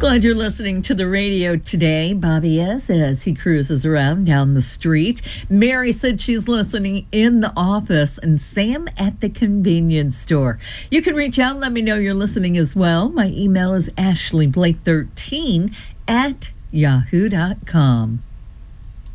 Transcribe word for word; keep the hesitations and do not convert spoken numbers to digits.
Glad you're listening to the radio today. Bobby is as he cruises around down the street. Mary said she's listening in the office, and Sam at the convenience store. You can reach out and let me know you're listening as well. My email is ashley blake thirteen at yahoo dot com.